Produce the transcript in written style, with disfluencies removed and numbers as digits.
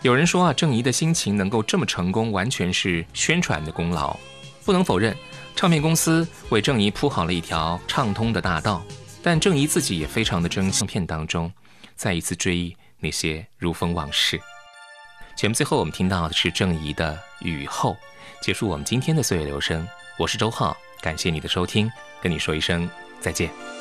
有人说啊，郑怡的心情能够这么成功，完全是宣传的功劳。不能否认，唱片公司为郑怡铺好了一条畅通的大道，但郑怡自己也非常的珍惜唱片当中再一次追忆那些如风往事。节目最后我们听到的是郑怡的《雨后》，结束我们今天的岁月留声。我是周浩，感谢你的收听，跟你说一声再见。